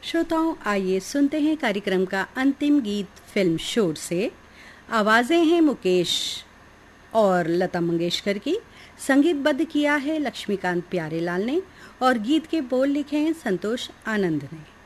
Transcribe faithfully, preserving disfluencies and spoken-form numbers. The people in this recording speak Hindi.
श्रोताओं, आइए सुनते हैं कार्यक्रम का अंतिम गीत फिल्म शोर से। आवाज़ें हैं मुकेश और लता मंगेशकर की, संगीतबद्ध किया है लक्ष्मीकांत प्यारेलाल ने और गीत के बोल लिखे हैं संतोष आनंद ने।